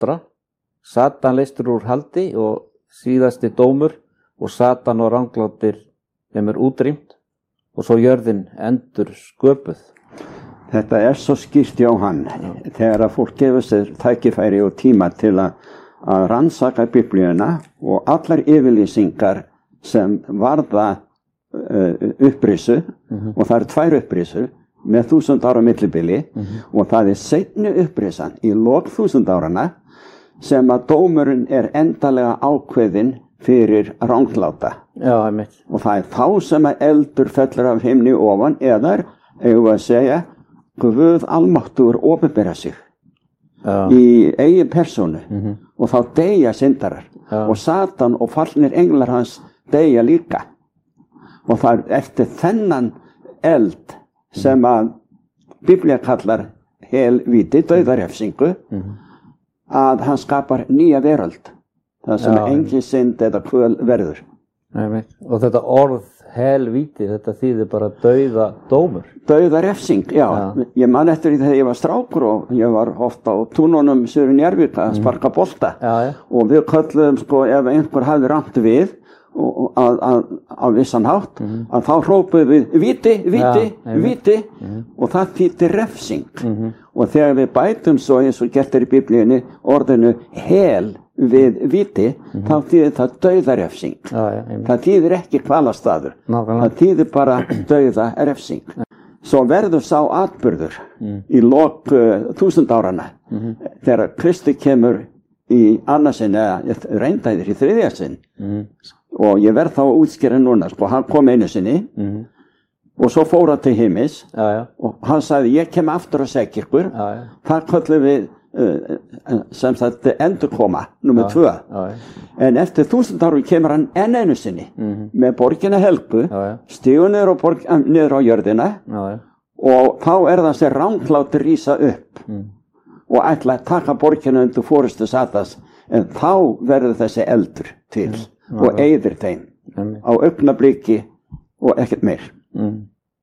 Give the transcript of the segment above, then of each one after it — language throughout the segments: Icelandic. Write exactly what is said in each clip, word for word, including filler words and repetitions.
fóstra, Satan leystur úr haldi og síðasti dómur og Satan og ranglátir þeim er útrýmt og svo jörðin endur sköpuð. Þetta er svo skýrt, Jóhann, þegar að fólk gefur sér tækifæri og tíma til að, að rannsaka Biblíuna og allar yfirlýsingar sem varða uh, upprisu, mm-hmm. og það eru tvær upprisu með þúsund ára millibili, mm-hmm. og það er seinni upprisan í lok þúsund árana sem að dómurinn er endalega ákveðin fyrir rangláta. Já, einmitt. Og það er þá sem að eldur fellur af himni ofan, eða eigum við að segja Guð almáttugur opinbera sig Já. Í eigin persónu, mm-hmm. og þá deyja syndarar Já. Og Satan og fallnir englar hans deyja líka, og það er eftir þennan eld sem að Biblía kallar helvíti, dauðarefsingu, mm-hmm. að hann skapar nýja veröld, það sem Já. Engin synd eða kvöl verður. Nei, og þetta orð helvíti, þetta þýðir bara dauða dómur. Dauða refsing, já. já. Ég man eftir því þegar ég var strákur og ég var ofta á túnunum Suður Njarðvík að sparka bolta, já, já. Og við kölluðum sko ef einhver hafði rangt við og að, að, að vissan hátt, mm-hmm. að þá hrópuðum við viti, viti, ja, viti, mm-hmm. og það þýddi refsing. Mm-hmm. Og þegar við bætum svo eins og gert er í Biblíunni orðinu hel við viti, mm-hmm. þá þýðir það dauðarefsing. Ja, ja, það þýðir ekki hvalastaður, Nákvæmlega. Það þýðir bara dauðarefsing. Ja. Svo verður sá atburður mm. í lok uh, þúsund árana, mm-hmm. þegar Kristi kemur í annarsinn, eða reyndæðir í þriðja sinn, mm. og ég verð þá að útskýra núna, sko, hann kom einu sinni, mm. og svo fór hann til himins, já, já. Og hann sagði, ég kem aftur að segja ykkur, já, já. Það köllum við uh, sem sagt endurkoma, nummer tvö, já, já. En eftir þúsund árum kemur hann enn einu sinni, mm. með borgina Helgu, stígur niður á, borg, niður á jörðina, já, já. Og þá er það sem ranglátir rísa upp, mm. og ætla að taka borgina undir forystu Satans, en þá verður þessi eldur til mm. og eyðir þeim mm. á augnabliki og ekkert meir. Mm.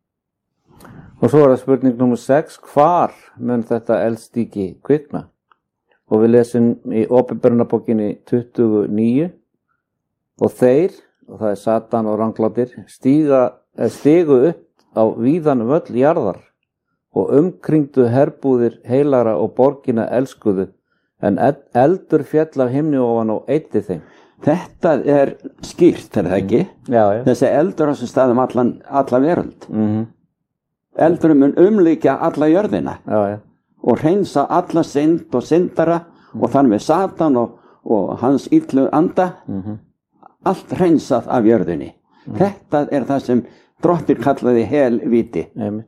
Og svo er það spurning nummer sex, hvar mun þetta eldstíki kvikna? Og við lesum í Åpenbarunarbókinni tuttugu og níu, og þeir, og það er Satan og ranglátir, stíga, stigu upp á víðan völl jarðar og umkringdu herbúðir heilara og borgina elskuðu, en eldur fjall af himni ofan og eyddi þeim. Þetta er skýrt, er það ekki? Mm. Já, já. Þessi eldur á þessu staðum allan, alla veröld. Mm-hmm. Eldurum mun umlíkja alla jörðina, já, já. Og hreinsa alla synd og syndara, mm. og þannig við Satan og, og hans illu anda, mm-hmm. allt hreinsað af jörðinni. Mm. Þetta er það sem Drottinn kallaði helvíti. Einmitt.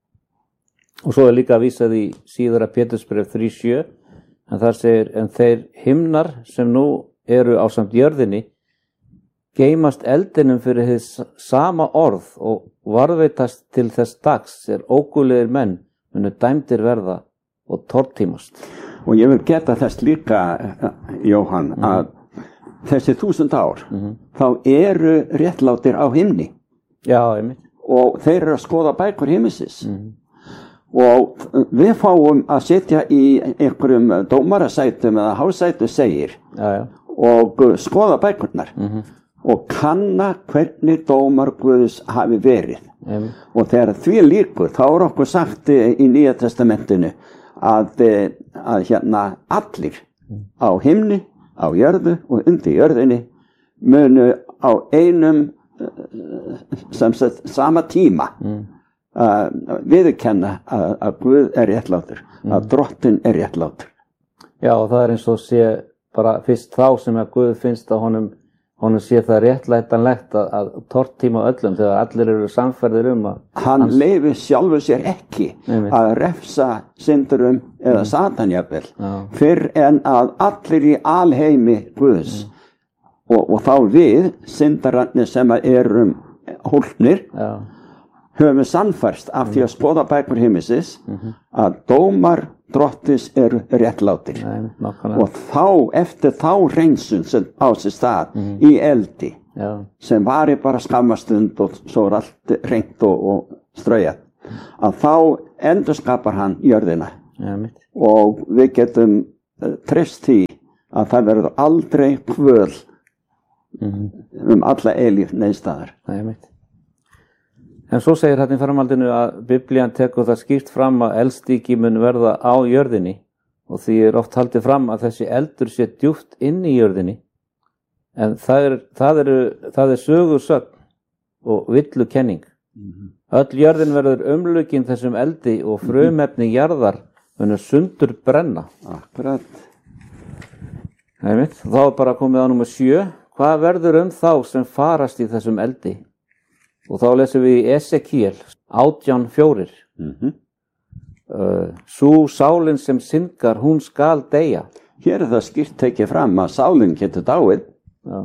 Og svo er líka vísað í síðara Pétursbréf þrjú sjö, en þar segir, en þeir himnar sem nú eru ásamt jörðinni geymast eldinum fyrir hið sama orð og varðveitast til þess dags er ógulegir menn munu dæmdir verða og tortímast. Og ég vil geta þess líka, Jóhann, mm. að þessi þúsund ár, mm-hmm. þá eru réttlátir á himni. Já, einmitt. Og þeir eru að skoða bækur himmisins. Mm. Og við fáum að sitja í einhverjum dómarasætum eða hásætu segir, já, já. Og skoða bækurnar, mm-hmm. og kanna hvernig dómar Guðs hafi verið. Mm. Og þegar því líkur, þá er okkur sagt í Nýja testamentinu að, að hérna allir mm. á himni, á jörðu og undir jörðinni munu á einum sem sagt sama tíma mm. uh, viðurkenna að, að Guð er réttlátur, mm. að Drottinn er réttlátur. Já, og það er eins og sé bara fyrst þá sem að Guð finnst að honum, honum sé það réttlætanlegt að, að tortíma öllum þegar allir eru samferðir um að hann hans... leyfir sjálfur sér ekki Nei, að refsa syndurum eða mm. Satanjafel fyrr en að allir í alheimi Guðs mm. Og, og þá við, syndararnir sem erum hólpnir, ja. Höfum við sannfærst af því að skoða bækur himmisins, mm-hmm. að dómar Drottins eru réttlátir. Nei, og þá, eftir þá hreinsun sem á sér stað mm-hmm. í eldi, ja. Sem var bara skammastund og svo er allt hreint og, og straujað, að þá endurskapar hann jörðina. Ja, og við getum treyst því að það verður aldrei kvöl mm-hmm. um alla eilíf neðstaðar. Nei, mitt. En svo segir hérna í framhaldinu að Biblían tekur það skýrt fram að eldstigi mun verða á jörðinni og því er oft haldið fram að þessi eldur sé djúpt inn í jörðinni. En það er, það eru, það er sögusögn og villukenning. Mm-hmm. Öll jörðin verður umlukin þessum eldi og frumefni jarðar munur sundur brenna. Akkurat. Það er mitt. Þá er bara komið á númer sjö. Hvað verður um þá sem farast í þessum eldi? Og þá lesum við í Esekiel átján fjórir. Mm-hmm. Uh, sú sálin sem syndgar, hún skal deyja. Hér er það skýrt tekið fram að sálin getur dáið. Já,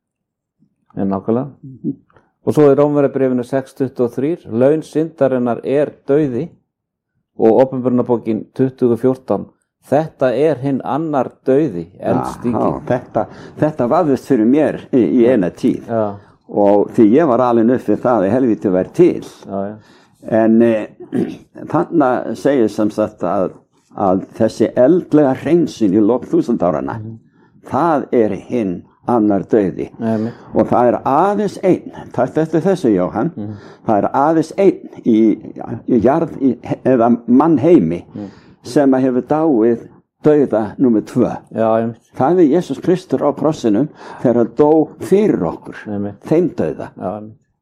en nákvæmlega. Mm-hmm. Og svo í Rómverjabréfinu sex tuttugu og þrjú, laun syndarinnar er dauði og Opinberunarbókin tuttugu fjórtán, þetta er hinn annar dauði, eldstigi. Já, þetta, þetta vafðist fyrir mér í, í eina tíð. Já. Og því ég var alveg upp við það að helvíti væri til. Já, já. En e, þannig segir sem sagt að, að þessi eldlega hreinsun í lok þúsund árana, mm. það er hinn annar dauði. Nei, og það er aðeins einn, takk eftir þessu Jóhann, mm. það er aðeins einn í, í jarð í, eða mannheimi mm. sem hefur dáið dauða númer tvö. Já, það er Jesús Kristur á krossinum þegar hann dó fyrir okkur, Nei, þeim dauða. Já,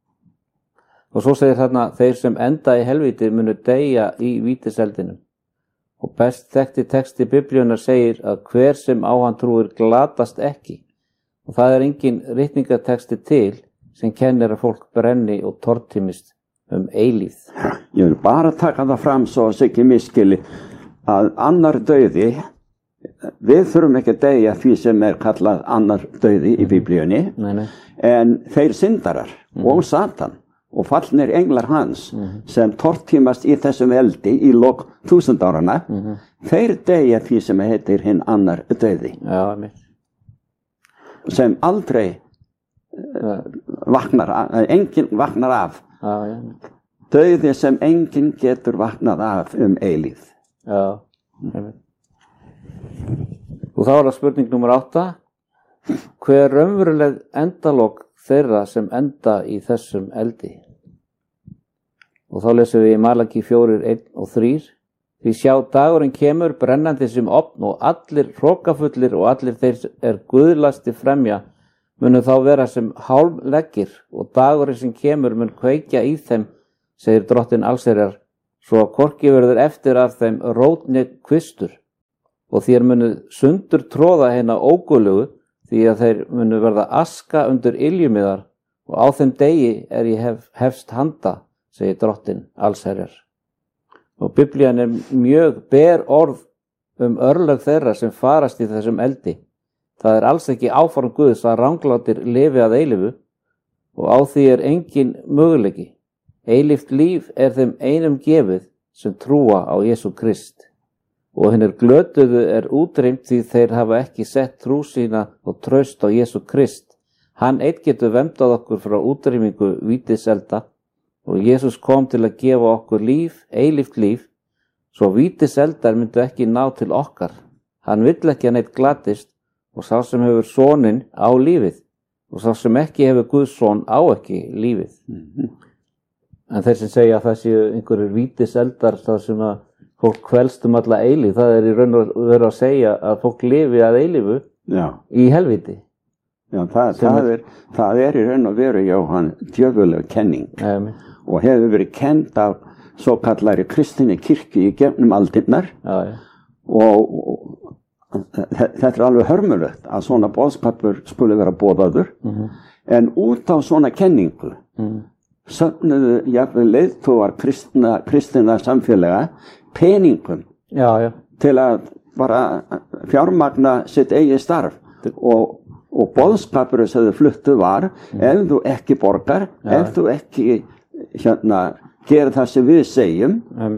og svo segir þarna, þeir sem enda í helvíti munu deyja í vítiseldinum. Og best þekkti texti Biblíunnar segir að hver sem á hann trúir glatast ekki. Og það er engin ritningateksti til sem kennir að fólk brenni og tortímist um eilíð. Ég vil bara taka það fram svo að ekki miskili að annar dauði, við þurfum ekki að deyja því sem er kallað annar dauði í Biblíunni, nei, nei. en þeir syndarar mm. og Satan og fallnir englar hans mm. sem tortímast í þessum eldi í lok þúsund árana, mm. þeir deyja því sem heitir hinn annar dauði. Já, mitt. Sem aldrei uh, vaknar af, enginn vaknar af. Já, já. Dauði sem enginn getur vaknað af um eilíð. Já, mm. Og þá er það spurning nummer átta. Hver raunveruleg endalok þeirra sem enda í þessum eldi? Og þá lesum við í Malaki fjórir, einn og þrír. Því sjá dagurinn kemur brennandi sem opn og allir hrókafullir og allir þeir er guðlasti fremja munu þá vera sem hálfleggir og dagurinn sem kemur mun kveikja í þeim, segir drottinn allsherjar, svo að hvorki verður eftir af þeim rótni kvistur og þér munu sundur tróða hérna ógulugu því að þeir munu verða aska undir iljumiðar og á þeim degi er ég hef, hefst handa, segir drottinn allsherjar. Og Biblían er mjög ber orð um örlög þeirra sem farast í þessum eldi. Það er alls ekki áform Guðs að ranglátir lifi að eilifu og á því er engin möguleiki. Eilíft líf er þeim einum gefið sem trúa á Jesú Krist. Og hinnir glötuðu er útrýmt því þeir hafa ekki sett trú sína og traust á Jesú Krist. Hann einn getur verndað okkur frá útrýmingu vítiselda og Jesús kom til að gefa okkur líf, eilíft líf, svo vítiseldar myndu ekki ná til okkar. Hann vill ekki að neitt glatist og sá sem hefur soninn á lífið og sá sem ekki hefur Guðs son á ekki lífið. Mm-hmm. En þeir sem segja að það séu einhverjir vítiseldar það sem að fólk kvelst um alla eilíf, það er í raun og veru að segja að fólk lifi að eilífu Já. Í helviti. Já, það, það, er, það er í raun og veru Jóhann djöfuleg kenning Nei, og hefur verið kend af svo kallari kristinni kirkju í gegnum aldirnar já, já. Og, og þetta er alveg hörmulegt að svona boðskapur skuli vera boðaður mm-hmm. en út á svona kenningu mm. söfnuðu jafnvel leiðtogar kristina, kristina samfélaga peningum já, já. til að bara fjármagna sitt eigið starf og og boðskapur sem þau fluttu var mm. ef þú ekki borgar ja. ef þú ekki hérna, gerir það sem við segjum ja.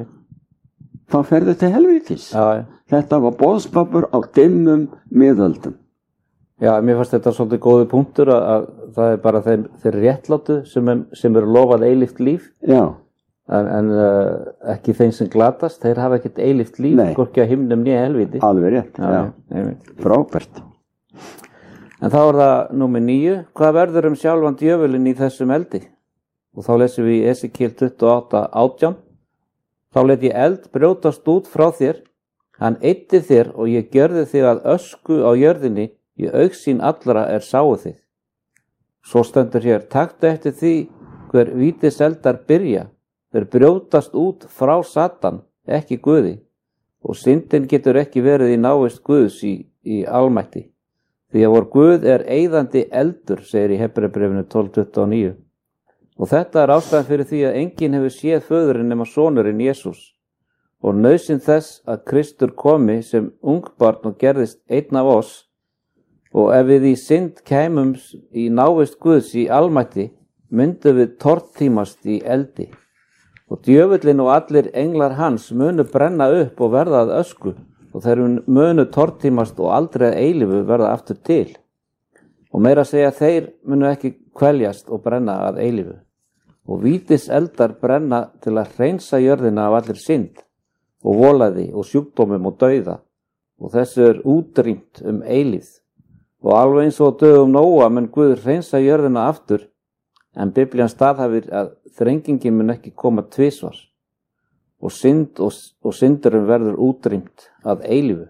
þá ferðu til helvítis ja, ja. Þetta var boðskapur á dimmum miðöldum. Já, mér fannst þetta svolítið góði punktur að, að það er bara þeir, þeir réttlátu sem, er, sem eru lofað eilíft líf Já. en, en uh, ekki þeim sem glatast, þeir hafa ekkert eilíft líf, hvorki á himnum né helviti. Alveg rétt, já, já. Frábært. En þá er það númer níu, hvað verður um sjálfan djöfulinn í þessum eldi? Og þá lesum við í Esekiel tuttugu og átta átján, þá let ég eld brjótast út frá þér, hann eyddi þér og ég gjörði þig að ösku á jörðinni, í augsýn allra er sáu þig. Svo stendur hér, taktu eftir því hver vítiseldar byrja, þeir brjótast út frá Satan, ekki Guði, og syndin getur ekki verið í návist Guðs í, í almætti. Því að vor Guð er eyðandi eldur, segir í Hebreabréfinu tólf tuttugu og níu. Og þetta er ástæðan fyrir því að enginn hefur séð föðurinn nema sonurinn Jesús. Og nauðsyn þess að Kristur komi sem ungbarn og gerðist einn af oss, og ef við í synd kæmum í návist Guðs í almætti, myndum við tortímast í eldi. Og djöfullinn og allir englar hans munu brenna upp og verða að ösku, og þeir munu tortímast og aldrei að eilífu verða aftur til. Og meira að segja þeir munu ekki kveljast og brenna að eilífu. Og vítis eldar brenna til að hreinsa jörðina af allir synd, og volaði og sjúkdómum og dauða, og þessu er útrýmt um eilífð. Og alveg eins og dögum Nóa mun Guð hreinsa jörðina aftur, en Biblían staðhæfir að þrengingin mun ekki koma tvisvar, og synd og, og syndurum verður útrýmt að eilífu.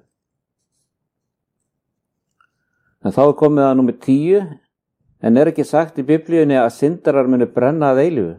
En þá er komið að númer tíu, en er ekki sagt í Biblíunni að syndarar muni brenna að eilífu.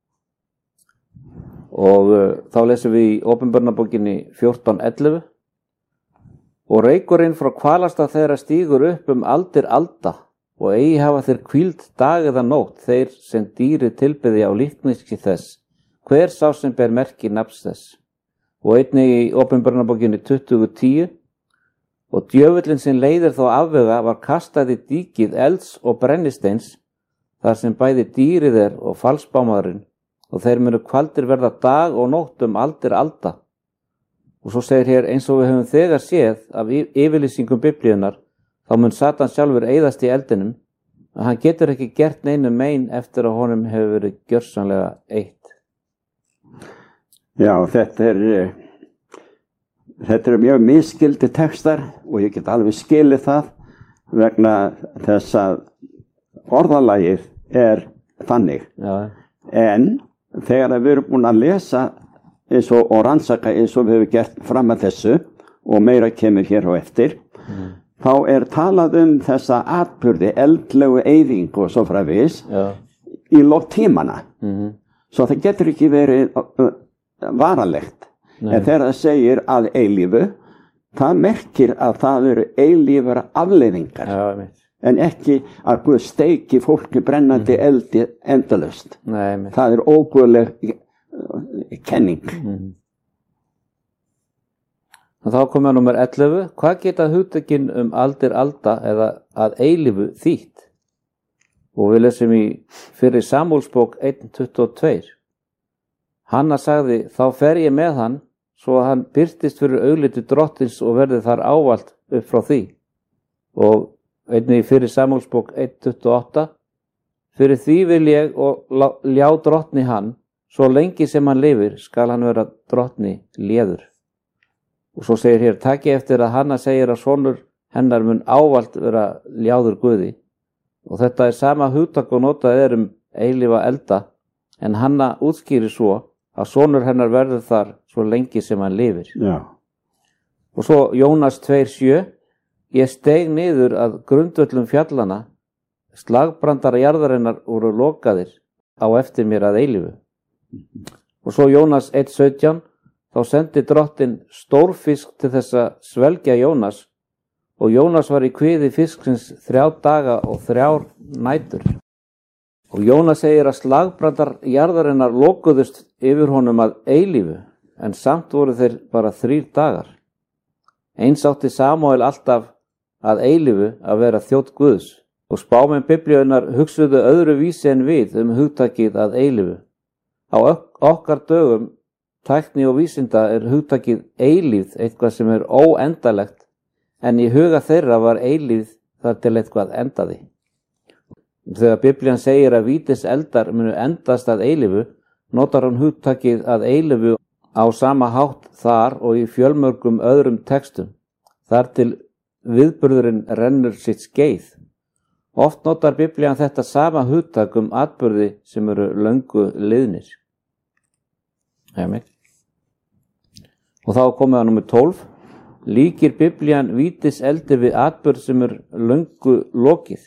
Og uh, þá lesum við í Opinberunarbókinni fjórtán ellefu, og reykurinn frá hvalasta þeirra stígur upp um aldir alda, og eigi hafa þeir hvíld dag eða nótt, þeir sem dýri tilbyði á líkneski þess, hver sá sem ber merki nafns þess. Og einnig í Opinberunarbókinni tuttugu tíu, og djöfullinn sem leiðir þó afvega var kastað í díkið elds og brennisteins, þar sem bæði dýrið er og falsbámaðurinn, og þeir munu kvaldir verða dag og nótt um aldir alda. Og svo segir hér, eins og við höfum þegar séð af yfirlýsingum Biblíunar, þá mun Satan sjálfur eyðast í eldinum, að hann getur ekki gert neinu mein eftir að honum hefur verið gjörsamlega eytt. Já, þetta er, þetta er mjög misskildi textar, og ég get alveg skilið það vegna þess að orðalagið er þannig. Já. En þegar við erum búin að lesa eins og, og rannsaka eins og við hefum gert fram að þessu, og meira kemur hér á eftir, mm. þá er talað um þessa atburði, eldlegu eyðingu og svo framvegis í lok tímana. Mm. Svo það getur ekki verið uh, varanlegt. Nei. En þegar það segir að eilífu, það merkir að það eru eilífar afleiðingar. Já, en ekki að Guð steiki fólki brennandi mm. eldi endalaust. Nei, það er óguðleg kenning. Mm. Og þá komum við númer ellefu. Hvað geta hugtökin um aldir alda eða að eilífu þýtt? Og við lesum í fyrri Samúelsbók einn tuttugu og tvö. Hanna sagði, þá fer ég með hann, svo að hann birtist fyrir augliti drottins og verði þar ávallt upp frá því. Og einnig í fyrri Samúelsbók einn tuttugu og átta. Fyrir því vil ég og ljá drottni hann, svo lengi sem hann lifir skal hann vera drottni léður. Og svo segir hér, taki eftir að Hanna segir að sonur hennar mun ávallt vera ljáður Guði. Og þetta er sama hugtak og notað er um eilífa elda, en Hanna útskýrir svo að sonur hennar verður þar svo lengi sem hann lifir. Já. Og svo Jónas tvö sjö, ég steig niður að grundvöllum fjallana, slagbrandara jarðarinnar voru lokaðir á eftir mér að eilífu. Og svo Jónas einn sautján, þá sendi drottin stórfisk til þess að svelgja Jónas, og Jónas var í kviði fisksins þrjá daga og þrjár nætur. Og Jónas segir að slagbrandar jarðarinnar lokuðust yfir honum að eilífu, en samt voru þeir bara þrír dagar. Eins átti Samúel alltaf að eilífu að vera þjónn Guðs, og spámenn Biblíunnar hugsuðu öðru vísi en við um hugtakið að eilífu. Á okkar dögum, tækni og vísinda er hugtakið eilífð eitthvað sem er óendalegt, en í huga þeirra var eilífð þar til eitthvað endaði. Þegar Biblían segir að vítis eldar munu endast að eilífu, notar hann hugtakið að eilífu á sama hátt þar og í fjölmörgum öðrum textum, þar til viðburðurinn rennur sitt skeið. Oft notar Biblían þetta sama hugtak um atburði sem eru löngu liðnir. Amen. Og þá komið að númer tólf. Líkir Biblían vítiseldi við atburð sem er löngu lokið.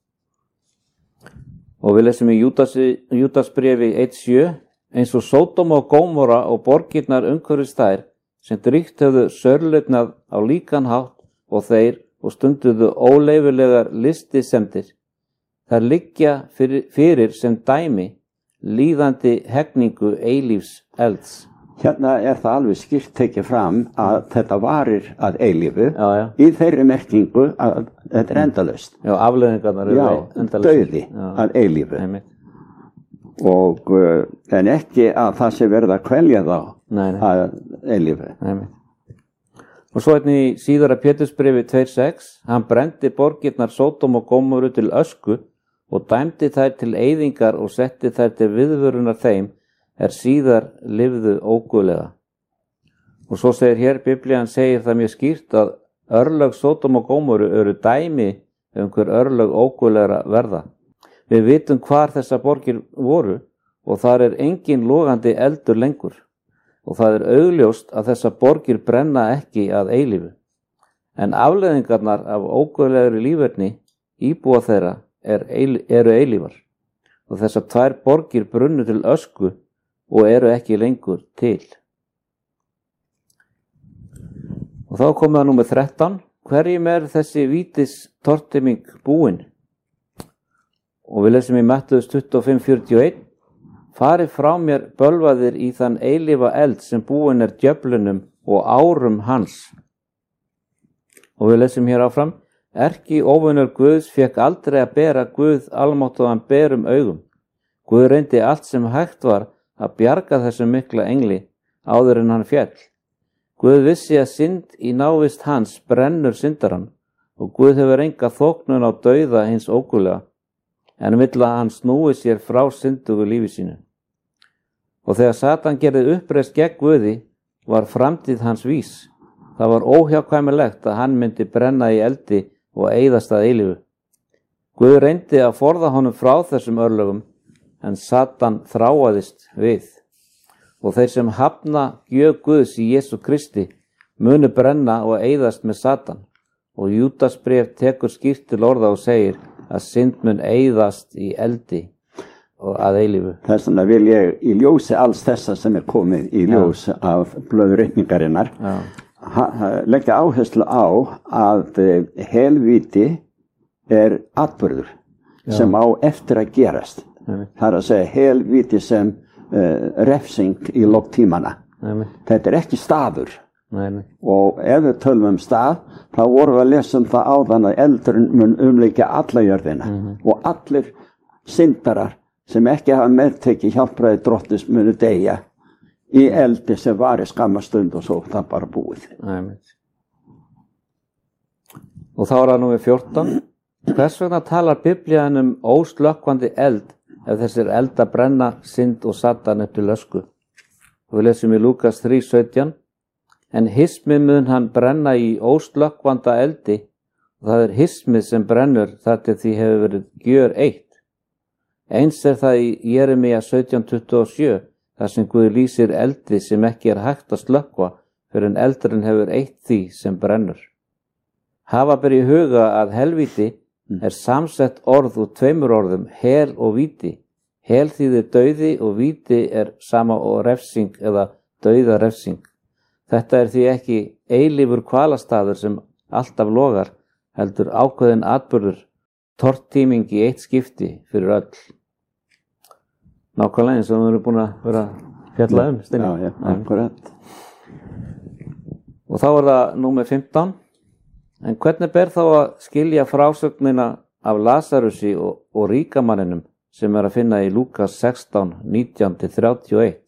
Og við lesum í Júdasbréfi eitt sjö, eins og Sódom og Gómora og borgirnar umhverfis þær, sem dríkt höfðu sörlutnað á líkan hátt og þeir og stunduðu óleyfilegar listisemdir. Þær liggja fyrir, fyrir sem dæmi líðandi hegningu eilífs elds. Hérna er það alveg skýrt tekið fram að þetta varir að eilífu, Já, já. í þeirri merkingu að þetta er endalaust. Já, afleiðingarnar eru Já, endalaust. dauði Já. að eilífu. Einmitt. Og uh, en ekki að það sé verið að kvelja þá Nei, nei. að eilífu. Einmitt. Og svo hérna í síðara Pétursbréfi tvö sex, hann brendi borgirnar Sódom og Gómoru til ösku og dæmdi þær til eyðingar og setti þær til viðvörunar þeim er síðar lifðu óguðlega. Og svo segir hér, Biblían segir það mjög skýrt að örlög Sódom og Gómoru eru dæmi um hver örlög óguðlegra verða. Við vitum hvar þessar borgir voru og þar er engin logandi eldur lengur. Og það er augljóst að þessar borgir brenna ekki að eilífu. En afleiðingarnar af óguðlegri líferni íbúa þeirra er, eru eilífar. Og þessar tvær borgir brunnu til ösku og eru ekki lengur til. Og þá komum við að númer þrettán. Hverjum er þessi vítis tortiming búin? Og við lesum í Mattheus tuttugu og fimm fjörutíu og eitt. Farið frá mér bölvaðir í þann eilífa eld sem búin er djöflunum og árum hans. Og við lesum hér áfram. Erki óvinur Guðs fekk aldrei að bera Guð almáttugan berum augum. Guð reyndi allt sem hægt var að bjarga þessum mikla engli áður en hann féll. Guð vissi að synd í návist hans brennur syndarann og Guð hefur enga þóknun á dauða hins óguðlega, en vill að hann snúi sér frá syndugu lífi sínu. Og þegar Satan gerði uppreist gegn Guði var framtíð hans vís. Það var óhjákvæmilegt að hann myndi brenna í eldi og eyðast að eilífu. Guð reyndi að forða honum frá þessum örlögum, en Satan þráaðist við. Og þeir sem hafna gjöf Guðs í Jesú Kristi munu brenna og eyðast með Satan. Og Júdasbréf tekur skýrt til orða og segir að synd mun eyðast í eldi og að eilífu. Þess vegna vil ég í ljósi alls þessa sem er komið í ljós Já. Af blöðreikningarinnar leggja áherslu á að helvíti er atburður Já. Sem á eftir að gerast. Nei. Það er að segja helvíti sem uh, refsing í lok tímana. Nei. Þetta er ekki staður. Nei. Og ef við tölum um stað þá vorum við að lesa um það áðan að eldurinn mun umleikja alla jörðina mm -hmm. og allir syndarar sem ekki hafa meðtekið hjálpræði Drottins munu deyja í eldi sem var í skamma stund og svo það bara búið. Nei. Og þá er það númer fjórtán. Hvers vegna talar Biblían um óslökkvandi eld ef þessir elda brenna synd og Satan upp til ösku? Og við lesum í Lúkas þrjú sautján. En hismið mun hann brenna í óslökkvanda eldi og það er hismið sem brennur þar til því hefur verið gjör eitt. Eins er það í Jeremía sautján tuttugu og sjö þar sem Guð lýsir eldi sem ekki er hægt að slökkva fyrir en eldurinn hefur eitt því sem brennur. Hafa ber í huga að helvíti er samsett orð úr tveimur orðum, hel og víti. Hel þýðir dauði og víti er sama og refsing eða dauðarefsing. Þetta er því ekki eilífur hvalastaður sem alltaf logar, heldur ákveðin atburður, tortíming í eitt skipti fyrir öll. Nákvæmlega eins og við erum búin að vera fjalla um, Steini. Já, já, akkurat. Og þá er það númer fimmtán. En hvernig ber þá að skilja frásögnina af Lasarusi og, og ríkamanninum sem er að finna í Lúkas sextán nítján til þrjátíu og eitt?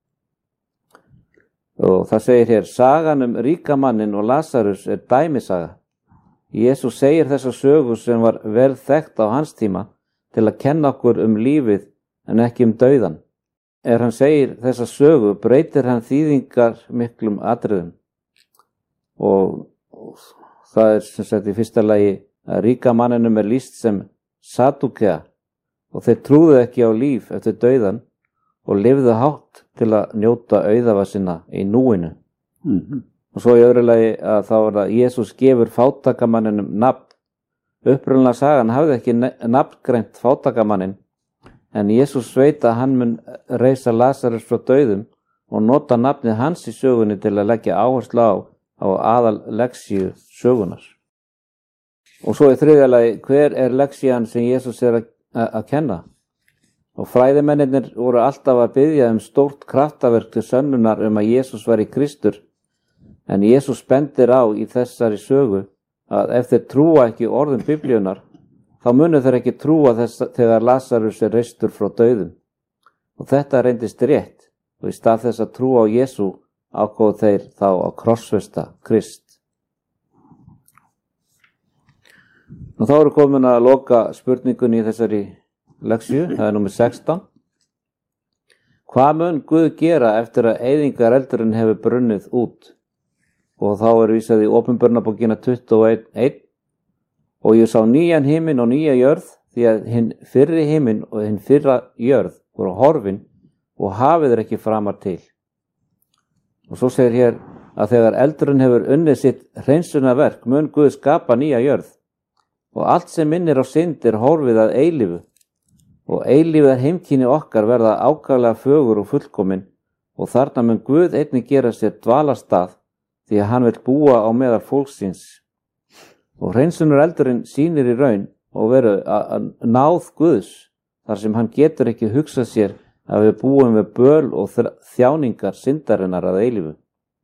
Og það segir hér, sagan um ríkamannin og Lasarus er dæmisaga. Jesús segir þessa sögu sem var vel þekkt á hans tíma til að kenna okkur um lífið en ekki um dauðan. er hann segir þessa sögu, breytir hann þýðingar miklum atriðum. Og, og það er sem sagt í fyrsta lagi að ríka manninum er lýst sem Sadúkea og þeir trúðu ekki á líf eftir dauðan og lifðu hátt til að njóta auðafa sinna í núinu. Mhm. Og svo í öðru lagi að þá er það Jesús gefur fátakamanninum nafn. Upprunalega sagan hafði ekki nafngreint fátakamannin, en Jesús veit að hann mun reisa Lasarus frá dauðum og nota nafnið hans í sögunni til að leggja áherslu á á aðal lexíu sögunar. Og svo í þriðja lagi, hver er lexían sem Jesús er að, að, að kenna? Og fræðimennirnir voru alltaf að biðja um stórt kraftaverk til sönnunar um að Jesús var í Kristur, en Jesús bendir á í þessari sögu að ef þeir trúa ekki orðum biblíunar, þá munu þeir ekki trúa þess þegar Lasarus er reistur frá dauðum. Og þetta reyndist rétt, og í stað þess að trúa á Jesú ákváðu þeir þá að krossfesta Krist. Og þá eru komin að loka spurningunni í þessari lexíu, það er númer sextán. Hvað mun Guð gera eftir að eyðingareldurinn hefur brunnið út? Og þá er vísað í Opinberunarbókina tuttugu og eitt. Og ég sá nýjan himinn og nýja jörð, því að hinn fyrri himinn og hinn fyrra jörð voru horfin og hafið er ekki framar til. Og svo segir hér að þegar eldurinn hefur unnið sitt hreinsunarverk mun Guð skapa nýja jörð. Og allt sem minnir á synd er horfið að eilífu. Og eilífið heimkynni okkar verða ákaflega fögur og fullkomin, og þarna mun Guð einnig gera sér dvalastað, því að hann vil búa á meðal fólksins. Og hreinsunar eldurinn sýnir í raun og veru að náð Guðs, þar sem hann getur ekki hugsað sér að við búum við böl og þjáningar syndarinnar að eilífu.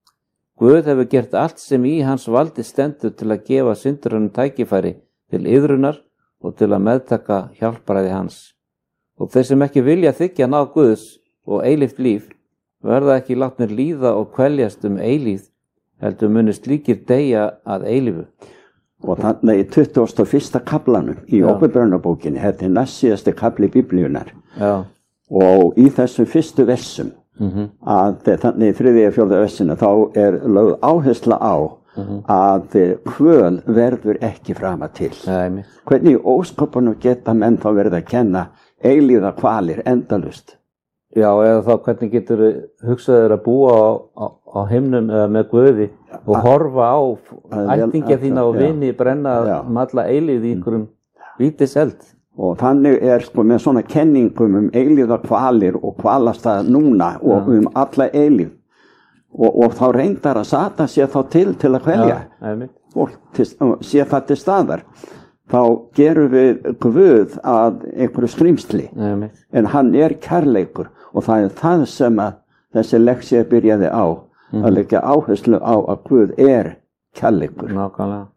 Guð hefur gert allt sem í hans valdi stendur til að gefa syndarinnum tækifæri til iðrunar og til að meðtaka hjálparæði hans. Og þeir sem ekki vilja þiggja náð Guðs og eilíft líf verða ekki látnir líða og kveljast um eilíð, heldur muni slíkir deyja að eilífu. Og þannig í tuttugasta og fyrsta kaflanum í Opinberunarbókinni, þetta er næst síðasti kafli biblíunar. Já. Og í þessum fyrstu versum, Mm-hmm. að þannig í þriðja og fjórða versinu þá er lögð áhersla á mm-hmm. að kvöl verður ekki frama til. Nei, hvernig í ósköpunum geta menn þá verið að kenna eilíða kvalir endalust? Já, eða þá hvernig getur hugsaður að búa á, á, á himnum eða með Guði og a, horfa á ættingja þína og vini brenna um alla eilíð í einhverjum vítiseld. Og þannig er sko með svona kenningum um eilíða kvalir og kvalastað núna og ja. um alla eilíð. Og, og þá reyndar að Satan sé þá til til að kvelja. Ja, fólk til, sé það til staðar. Þá gerum við Guð að einhverju skrýmsli. Ja, en hann er kærleikur og það er það sem að þessi leksía byrjaði á. Mm. Að leggja áherslu á að Guð er kærleikur. Nákvæmlega.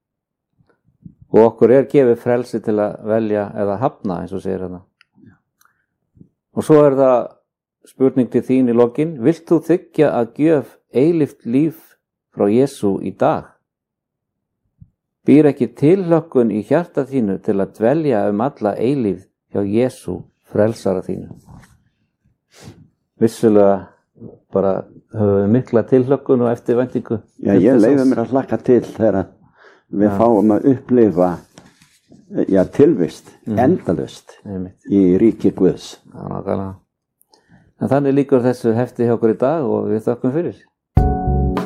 Og okkur er gefið frelsi til að velja eða hafna, eins og segir þetta. Og svo er það spurning til þín í lokin. Vilt þú þiggja að gjöf eilíft líf frá Jesú í dag? Býr ekki tilhlökkun í hjarta þínu til að dvelja um alla eilífð hjá Jesú frelsara þínu? Vissulega bara höfum við mikla tilhlökkun og eftirvæntingu. Já, ég leyfi mér að hlakka til þegar við ja. fáum að upplifa ja, tilvist, mm. endalust í ríki Guðs. Já, nákvæmlega. En þannig líkur þessu hefti hjá okkur í dag og við þökkum fyrir.